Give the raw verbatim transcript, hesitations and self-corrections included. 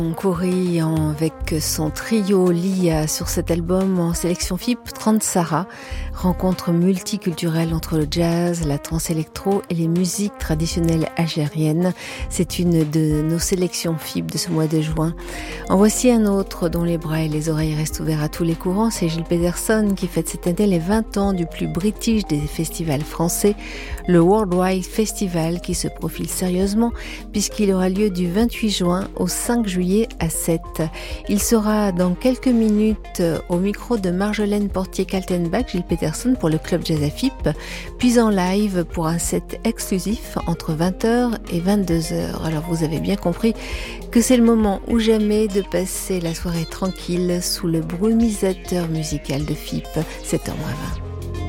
On courit avec son trio Lia sur cet album en sélection F I P Transara, rencontre multiculturelle entre le jazz, la trance électro et les musiques traditionnelles algériennes. C'est une de nos sélections F I P de ce mois de juin. En voici un autre dont les bras et les oreilles restent ouverts à tous les courants. C'est Gilles Peterson qui fête cette année les vingt ans du plus british des festivals français, le Worldwide Festival, qui se profile sérieusement puisqu'il aura lieu du vingt-huit juin au cinq juillet à sept. Il sera dans quelques minutes au micro de Marjolaine Portier-Kaltenbach, Gilles Peterson pour le Club Jazz à F I P, puis en live pour un set exclusif entre vingt heures et vingt-deux heures. Alors vous avez bien compris que c'est le moment ou jamais de passer la soirée tranquille sous le brumisateur musical de F I P, sept heures moins vingt.